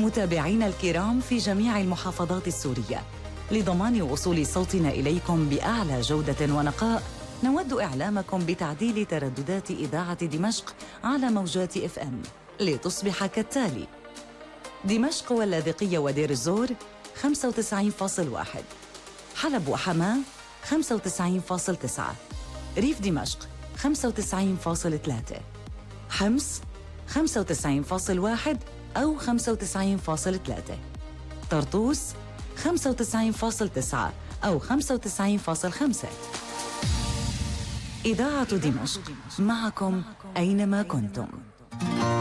متابعينا الكرام في جميع المحافظات السورية، لضمان وصول صوتنا إليكم بأعلى جودة ونقاء، نود إعلامكم بتعديل ترددات إذاعة دمشق على موجات FM لتصبح كالتالي: دمشق واللاذقية ودير الزور 95.1، حلب وحماة 95.9، ريف دمشق 95.3، حمص 95.1 أو 95.3، طرطوس 95.9 أو 95.5. إذاعة دمشق، معكم أينما كنتم.